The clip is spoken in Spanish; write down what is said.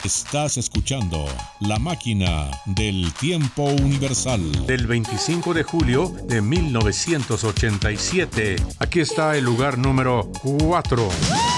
Estás escuchando La Máquina del Tiempo Universal. Del 25 de julio de 1987. Aquí está el lugar número 4.